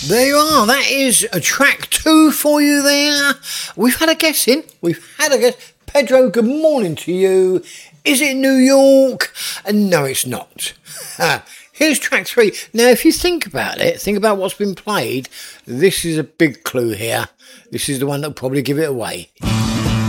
There you are. That is a track 2 for you there. We've had a guess in. Pedro, good morning to you. Is it New York? No, it's not. Here's track 3. Now, if you think about it, think about what's been played, this is a big clue here. This is the one that'll probably give it away.